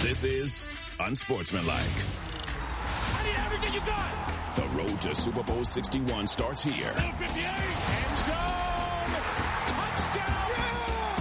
This is Unsportsmanlike. I need everything you got. The road to Super Bowl 61 starts here. 58, end zone, touchdown.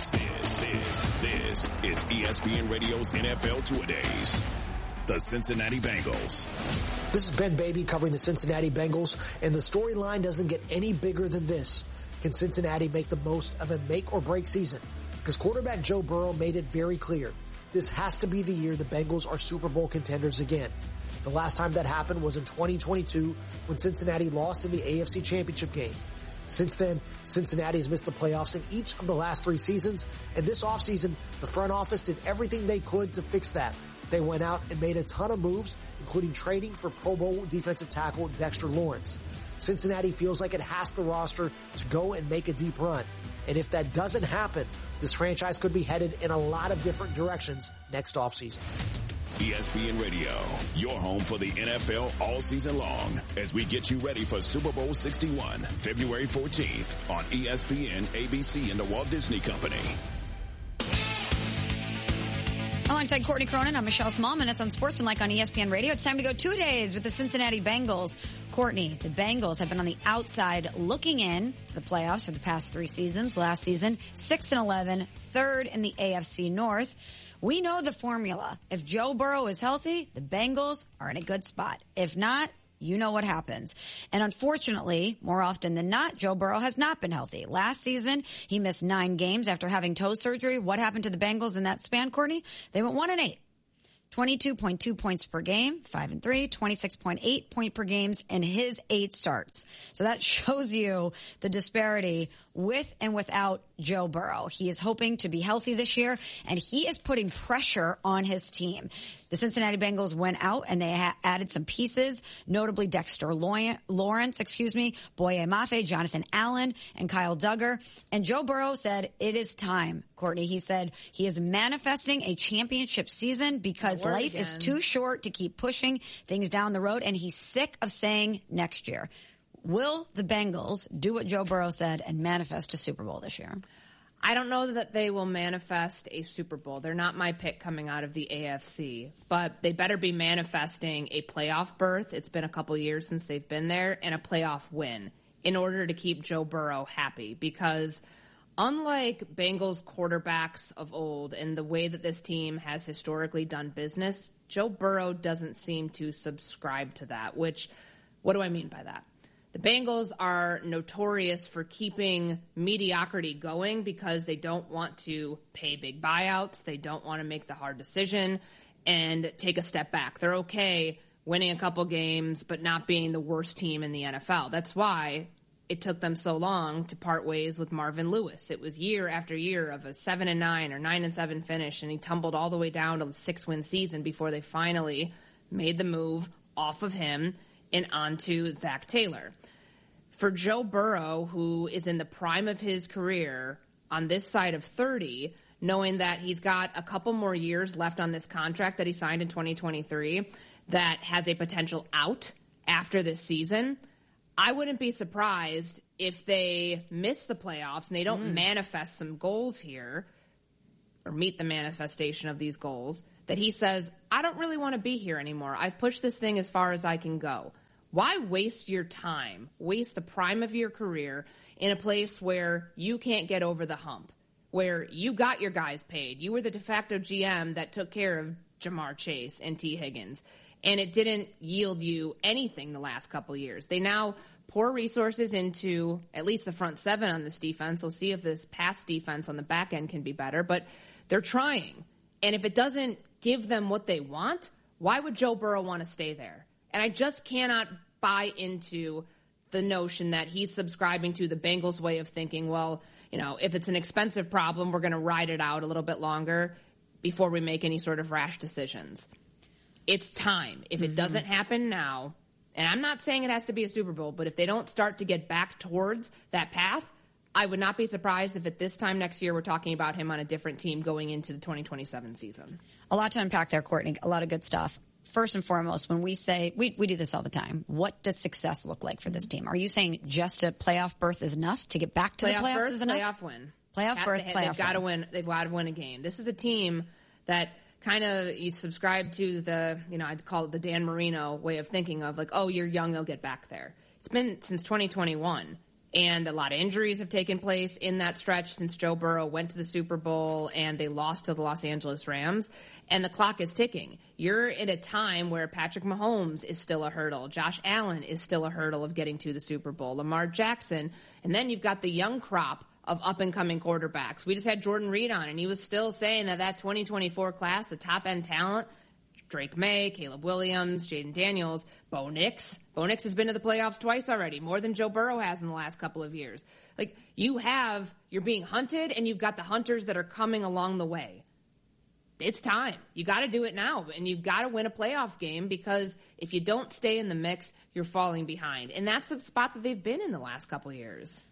This is ESPN Radio's NFL Two-A-Days. The Cincinnati Bengals. This is Ben Baby covering the Cincinnati Bengals, and the storyline doesn't get any bigger than this. Can Cincinnati make the most of a make-or-break season? Because quarterback Joe Burrow made it very clear. This has to be the year the Bengals are Super Bowl contenders again. The last time that happened was in 2022 when Cincinnati lost in the AFC Championship game. Since then, Cincinnati has missed the playoffs in each of the last 3 seasons, and this offseason, the front office did everything they could to fix that. They went out and made a ton of moves, including trading for Pro Bowl defensive tackle Dexter Lawrence. Cincinnati feels like it has the roster to go and make a deep run. And if that doesn't happen, this franchise could be headed in a lot of different directions next offseason. ESPN Radio, your home for the NFL all season long, as we get you ready for Super Bowl 61, February 14th on ESPN, ABC, and the Walt Disney Company. Alongside Courtney Cronin, I'm Michelle Smallman. It's on Sportsmanlike on ESPN Radio. It's time to go 2 days with the Cincinnati Bengals. Courtney, the Bengals have been on the outside looking in to the playoffs for the past 3 seasons. Last season, 6-11, third in the AFC North. We know the formula. If Joe Burrow is healthy, the Bengals are in a good spot. If not, you know what happens. And unfortunately, more often than not, Joe Burrow has not been healthy. Last season, he missed 9 games after having toe surgery. What happened to the Bengals in that span, Courtney? They went 1-8. 22.2 points per game, 5-3, 26.8 point per games in his 8 starts. So that shows you the disparity with and without Joe Burrow. He is hoping to be healthy this year, and he is putting pressure on his team. The Cincinnati Bengals went out and they added some pieces, notably Dexter Lawrence, Boye Mafe, Jonathan Allen, and Kyle Duggar. And Joe Burrow said, it is time, Courtney. He said he is manifesting a championship season because life is too short to keep pushing things down the road, and he's sick of saying next year. Will the Bengals do what Joe Burrow said and manifest a Super Bowl this year? I don't know that they will manifest a Super Bowl. They're not my pick coming out of the AFC, but they better be manifesting a playoff berth. It's been a couple years since they've been there, and a playoff win in order to keep Joe Burrow happy, because unlike Bengals quarterbacks of old and the way that this team has historically done business, Joe Burrow doesn't seem to subscribe to that, which, what do I mean by that? The Bengals are notorious for keeping mediocrity going because they don't want to pay big buyouts. They don't want to make the hard decision and take a step back. They're okay winning a couple games but not being the worst team in the NFL. That's why it took them so long to part ways with Marvin Lewis. It was year after year of a 7-9 or 9-7 finish, and he tumbled all the way down to the 6-win season before they finally made the move off of him and onto Zach Taylor. For Joe Burrow, who is in the prime of his career on this side of 30, knowing that he's got a couple more years left on this contract that he signed in 2023 that has a potential out after this season, I wouldn't be surprised if they miss the playoffs and they don't manifest some goals here or meet the manifestation of these goals, that he says, I don't really want to be here anymore. I've pushed this thing as far as I can go. Why waste your time, waste the prime of your career in a place where you can't get over the hump, where you got your guys paid? You were the de facto GM that took care of Jamar Chase and T. Higgins, and it didn't yield you anything the last couple years. They now pour resources into at least the front 7 on this defense. We'll see if this pass defense on the back end can be better, but they're trying. And if it doesn't give them what they want, why would Joe Burrow want to stay there? And I just cannot buy into the notion that he's subscribing to the Bengals way of thinking, well, you know, if it's an expensive problem, we're going to ride it out a little bit longer before we make any sort of rash decisions. It's time. If it doesn't happen now, and I'm not saying it has to be a Super Bowl, but if they don't start to get back towards that path, I would not be surprised if at this time next year we're talking about him on a different team going into the 2027 season. A lot to unpack there, Courtney. A lot of good stuff. First and foremost, when we say, we do this all the time, what does success look like for this team? Are you saying just a playoff berth is enough to get back to the playoffs is enough? Playoff win. Playoff berth, playoff They've got to win. They've got to win a game. This is a team that kind of you subscribe to the, I'd call it the Dan Marino way of thinking of like, oh, you're young, they'll get back there. It's been since 2021. And a lot of injuries have taken place in that stretch since Joe Burrow went to the Super Bowl and they lost to the Los Angeles Rams. And the clock is ticking. You're at a time where Patrick Mahomes is still a hurdle. Josh Allen is still a hurdle of getting to the Super Bowl. Lamar Jackson. And then you've got the young crop of up-and-coming quarterbacks. We just had Jordan Reed on, and he was still saying that 2024 class, the top-end talent, Drake May, Caleb Williams, Jaden Daniels, Bo Nix. Bo Nix has been to the playoffs twice already, more than Joe Burrow has in the last couple of years. Like, you're being hunted, and you've got the hunters that are coming along the way. It's time. You got to do it now, and you've got to win a playoff game because if you don't stay in the mix, you're falling behind. And that's the spot that they've been in the last couple of years.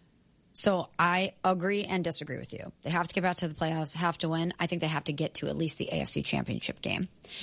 So I agree and disagree with you. They have to get back to the playoffs, have to win. I think they have to get to at least the AFC Championship game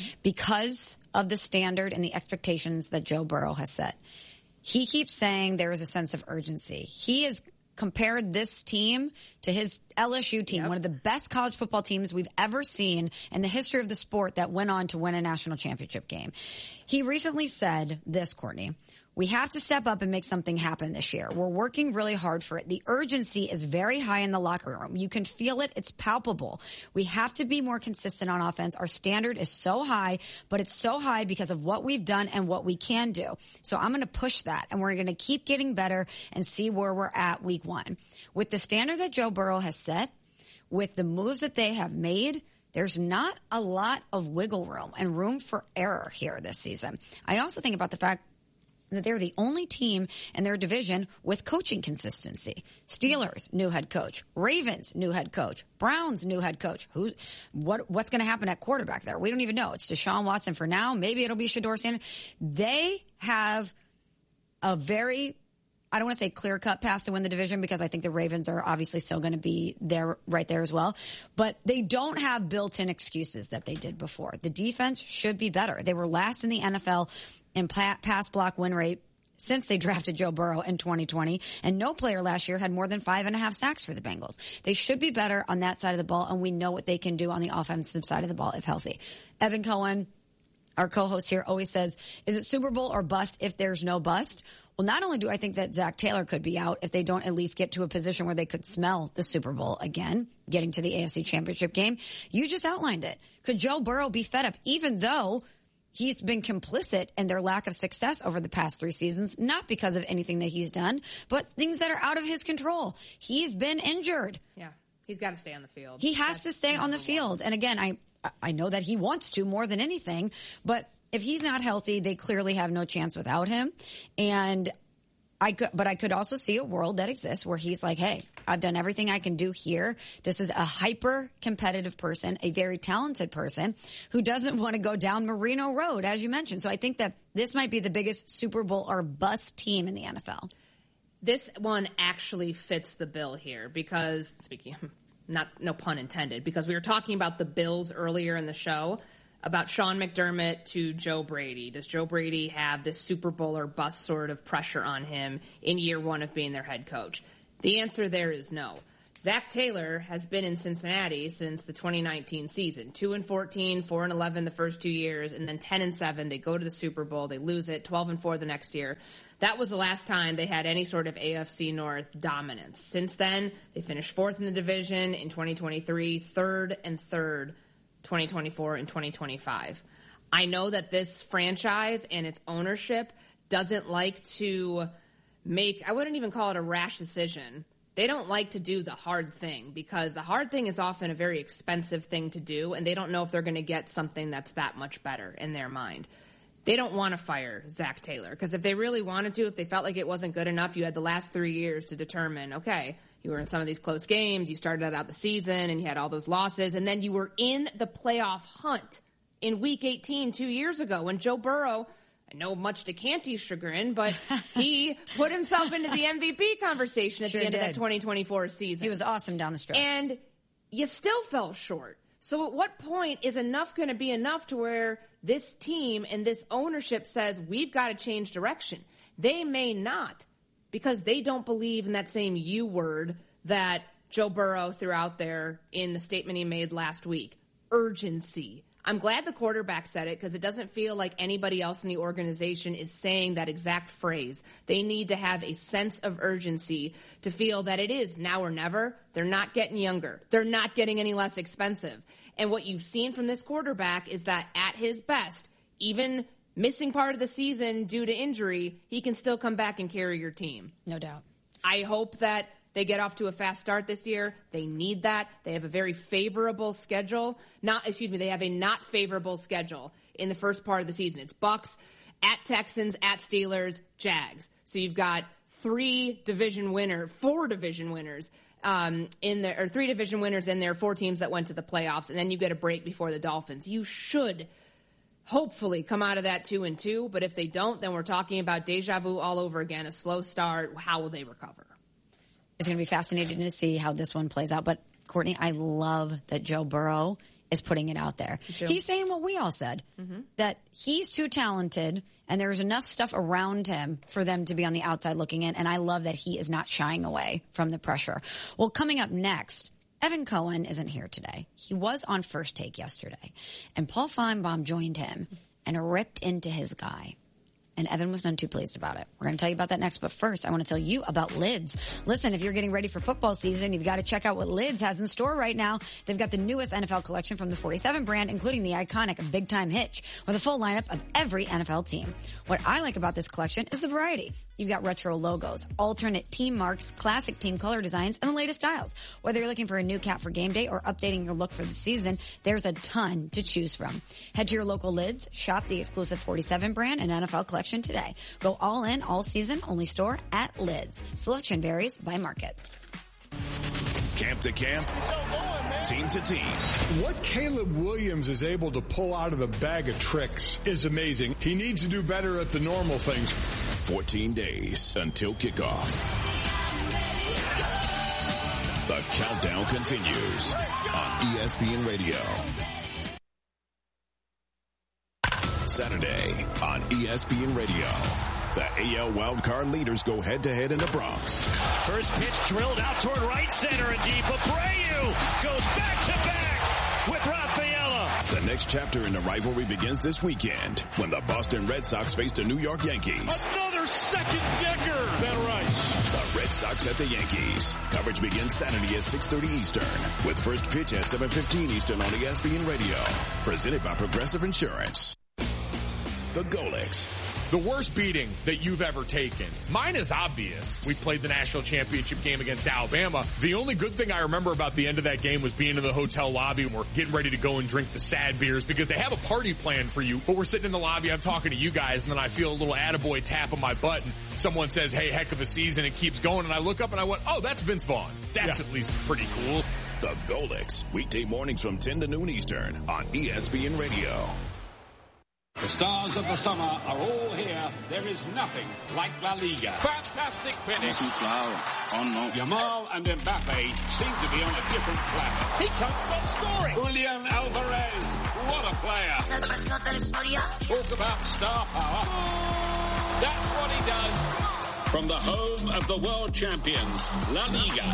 because of the standard and the expectations that Joe Burrow has set. He keeps saying there is a sense of urgency. He has compared this team to his LSU team, one of the best college football teams we've ever seen in the history of the sport that went on to win a national championship game. He recently said this, Courtney. We have to step up and make something happen this year. We're working really hard for it. The urgency is very high in the locker room. You can feel it. It's palpable. We have to be more consistent on offense. Our standard is so high, but it's so high because of what we've done and what we can do. So I'm going to push that, and we're going to keep getting better and see where we're at week 1. With the standard that Joe Burrow has set, with the moves that they have made, there's not a lot of wiggle room and room for error here this season. I also think about the fact that they're the only team in their division with coaching consistency. Steelers, new head coach. Ravens, new head coach. Browns, new head coach. What's going to happen at quarterback there? We don't even know. It's Deshaun Watson for now. Maybe it'll be Shedeur Sanders. They have a very, I don't want to say clear-cut path to win the division because I think the Ravens are obviously still going to be there, right there as well. But they don't have built-in excuses that they did before. The defense should be better. They were last in the NFL in pass block win rate since they drafted Joe Burrow in 2020, and no player last year had more than 5.5 sacks for the Bengals. They should be better on that side of the ball, and we know what they can do on the offensive side of the ball if healthy. Evan Cohen, our co-host here, always says, is it Super Bowl or bust if there's no bust? Well, not only do I think that Zach Taylor could be out if they don't at least get to a position where they could smell the Super Bowl again, getting to the AFC Championship game. You just outlined it. Could Joe Burrow be fed up even though he's been complicit in their lack of success over the past 3 seasons, not because of anything that he's done, but things that are out of his control. He's been injured. Yeah, he's got to stay on the field. He has to stay on the field. And again, I know that he wants to more than anything, but if he's not healthy, they clearly have no chance without him. And I could also see a world that exists where he's like, hey, I've done everything I can do here. This is a hyper competitive person, a very talented person who doesn't want to go down Marino Road, as you mentioned. So I think that this might be the biggest Super Bowl or bust team in the NFL. This one actually fits the bill here because, speaking of, no pun intended, because we were talking about the Bills earlier in the show, about Sean McDermott to Joe Brady. Does Joe Brady have this Super Bowl or bust sort of pressure on him in year 1 of being their head coach? The answer there is no. Zach Taylor has been in Cincinnati since the 2019 season. 2-14, 4-11 the first 2 years, and then 10-7. They go to the Super Bowl. They lose it. 12-4 the next year. That was the last time they had any sort of AFC North dominance. Since then, they finished 4th in the division in 2023, 3rd and 3rd 2024 and 2025. I know that this franchise and its ownership doesn't like to make, I wouldn't even call it a rash decision. They don't like to do the hard thing because the hard thing is often a very expensive thing to do, and they don't know if they're going to get something that's that much better in their mind. They don't want to fire Zach Taylor because if they really wanted to, if they felt like it wasn't good enough, you had the last 3 years to determine, okay, you were in some of these close games, you started out the season, and you had all those losses, and then you were in the playoff hunt in Week 18 2 years ago when Joe Burrow, I know much to Canty's chagrin, but he put himself into the MVP conversation at the end of that 2024 season. He was awesome down the stretch. And you still fell short. So at what point is enough going to be enough to where this team and this ownership says, we've got to change direction? They may not, because they don't believe in that same U word that Joe Burrow threw out there in the statement he made last week. Urgency. I'm glad the quarterback said it because it doesn't feel like anybody else in the organization is saying that exact phrase. They need to have a sense of urgency to feel that it is now or never. They're not getting younger. They're not getting any less expensive. And what you've seen from this quarterback is that at his best, even missing part of the season due to injury, he can still come back and carry your team. No doubt. I hope that they get off to a fast start this year. They need that. They have a very favorable schedule. They have a not favorable schedule in the first part of the season. It's Bucks, at Texans, at Steelers, Jags. So you've got four division winners in there, or 3 division winners in there, 4 teams that went to the playoffs, and then you get a break before the Dolphins. You should hopefully come out of that 2-2, but if they don't, then we're talking about deja vu all over again, a slow start. How will they recover? It's going to be fascinating to see how this one plays out. But, Courtney, I love that Joe Burrow is putting it out there. He's saying what we all said, that he's too talented and there's enough stuff around him for them to be on the outside looking in. And I love that he is not shying away from the pressure. Well, coming up next, Evan Cohen isn't here today. He was on First Take yesterday. And Paul Feinbaum joined him and ripped into his guy. And Evan was none too pleased about it. We're going to tell you about that next. But first, I want to tell you about Lids. Listen, if you're getting ready for football season, you've got to check out what Lids has in store right now. They've got the newest NFL collection from the 47 brand, including the iconic Big Time Hitch, with a full lineup of every NFL team. What I like about this collection is the variety. You've got retro logos, alternate team marks, classic team color designs, and the latest styles. Whether you're looking for a new cap for game day or updating your look for the season, there's a ton to choose from. Head to your local Lids, shop the exclusive 47 brand and NFL collection today. Go all in, all season, only store at Lids. Selection varies by market. Camp to camp, team to team. What Caleb Williams is able to pull out of the bag of tricks is amazing. He needs to do better at the normal things. 14 days until kickoff. The countdown continues on ESPN Radio. Saturday on ESPN Radio. The AL wildcard leaders go head-to-head in the Bronx. First pitch drilled out toward right center and deep. Abreu goes back-to-back with Rafaela. The next chapter in the rivalry begins this weekend when the Boston Red Sox face the New York Yankees. Another second-decker. Ben Rice. The Red Sox at the Yankees. Coverage begins Saturday at 6:30 Eastern with first pitch at 7:15 Eastern on ESPN Radio. Presented by Progressive Insurance. The Golics. The worst beating that you've ever taken. Mine is obvious. We played the national championship game against Alabama. The only good thing I remember about the end of that game was being in the hotel lobby and we're getting ready to go and drink the sad beers because they have a party planned for you. But we're sitting in the lobby, I'm talking to you guys, and then I feel a little attaboy tap on my butt and someone says, hey, heck of a season. It keeps going. And I look up and I went, oh, that's Vince Vaughn. That's at least pretty cool. The Golics. Weekday mornings from 10 to noon Eastern on ESPN Radio. The stars of the summer are all here. There is nothing like La Liga. Fantastic finish. Yamal and Mbappe seem to be on a different planet. He can't stop scoring. Julian Alvarez, what a player. Talk about star power. That's what he does. From the home of the world champions, La Liga.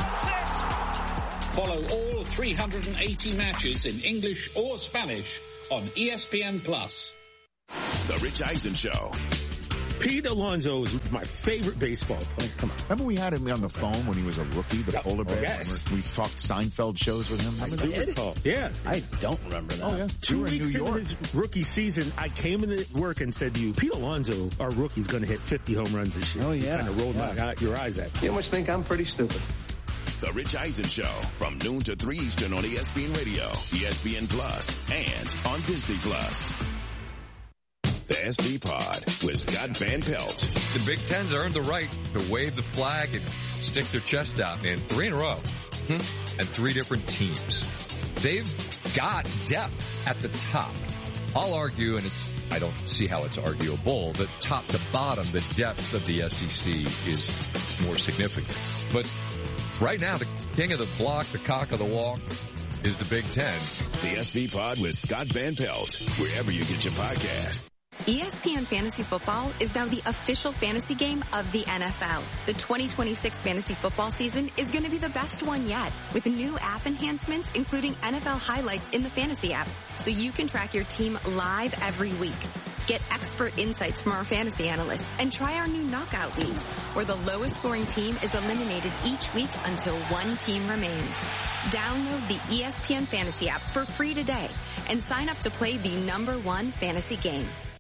Follow all 380 matches in English or Spanish on ESPN+. The Rich Eisen Show. Pete Alonso is my favorite baseball player. Come on. Remember we had him on the phone when he was a rookie, the polar bear? Yes. We talked Seinfeld shows with him. I do recall. Yeah. I don't remember that. Oh, yeah. 2 weeks into his rookie season, I came into work and said to you, Pete Alonso, our rookie, is going to hit 50 home runs this year. Oh, yeah. You kind of rolled your eyes at me. You must think I'm pretty stupid. The Rich Eisen Show from noon to 3 Eastern on ESPN Radio, ESPN Plus, and on Disney Plus. The SV Pod with Scott Van Pelt. The Big Ten's earned the right to wave the flag and stick their chest out, man. 3 in a row. And 3 different teams. They've got depth at the top. I'll argue, and I don't see how it's arguable, that top to bottom, the depth of the SEC is more significant. But right now, the king of the block, the cock of the walk, is the Big Ten. The SV Pod with Scott Van Pelt, wherever you get your podcast. ESPN Fantasy Football is now the official fantasy game of the NFL. The 2026 fantasy football season is going to be the best one yet, with new app enhancements including NFL highlights in the fantasy app, so you can track your team live every week. Get expert insights from our fantasy analysts and try our new knockout leagues, where the lowest scoring team is eliminated each week until one team remains. Download the ESPN Fantasy app for free today and sign up to play the #1 fantasy game.